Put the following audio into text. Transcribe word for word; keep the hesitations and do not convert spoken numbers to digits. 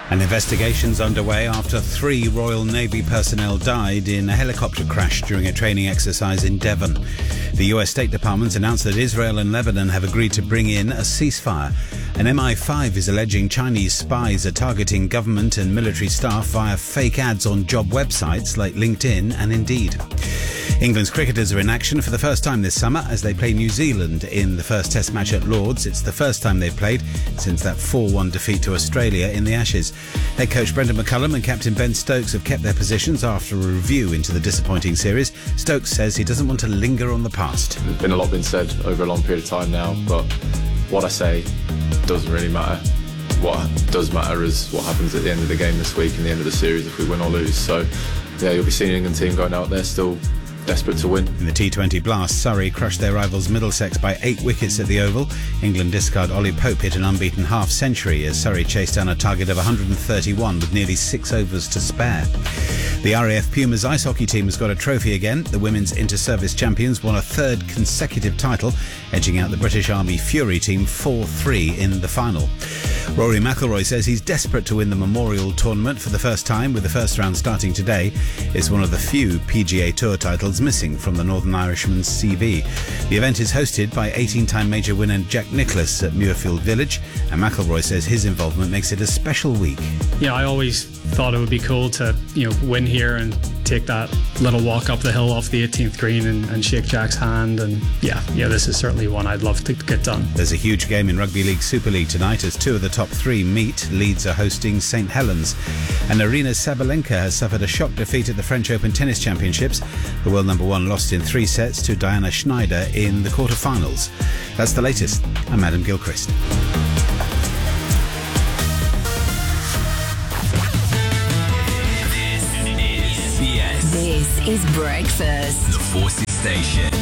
An investigation's underway after three Royal Navy personnel died in a helicopter crash during a training exercise in Devon. The U S State Department announced that Israel and Lebanon have agreed to bring in a ceasefire. An M I five is alleging Chinese spies are targeting government and military staff via fake ads on job websites like LinkedIn and Indeed. England's cricketers are in action for the first time this summer as they play New Zealand in the first Test match at Lord's. It's the first time they've played since that four one defeat to Australia in the Ashes. Head coach Brendan McCullum and captain Ben Stokes have kept their positions after a review into the disappointing series. Stokes says he doesn't want to linger on the past. There's been a lot been said over a long period of time now, but what I say doesn't really matter. What does matter is what happens at the end of the game this week and the end of the series if we win or lose. So, yeah, you'll be seeing the England team going out there still desperate to win. In the T twenty Blast, Surrey crushed their rivals Middlesex by eight wickets at the Oval. England discard Ollie Pope hit an unbeaten half-century as Surrey chased down a target of one hundred thirty-one with nearly six overs to spare. The R A F Pumas ice hockey team has got a trophy again. The women's inter-service champions won a third consecutive title, edging out the British Army Fury team four three in the final. Rory McIlroy says he's desperate to win the Memorial Tournament for the first time, with the first round starting today. It's one of the few P G A Tour titles missing from the Northern Irishman's C V. The event is hosted by eighteen-time major winner Jack Nicklaus at Muirfield Village, and McIlroy says his involvement makes it a special week. Yeah, I always thought it would be cool to, you know, win here and take that little walk up the hill off the eighteenth green and, and shake Jack's hand, and yeah, yeah, this is certainly one I'd love to get done. There's a huge game in Rugby League Super League tonight as two of the top three meet. Leeds are hosting St Helens, and Arina Sabalenka has suffered a shock defeat at the French Open Tennis Championships. The world number one lost in three sets to Diana Schneider in the quarterfinals. That's the latest. I'm Adam Gilchrist. This is Breakfast. The Forces Station.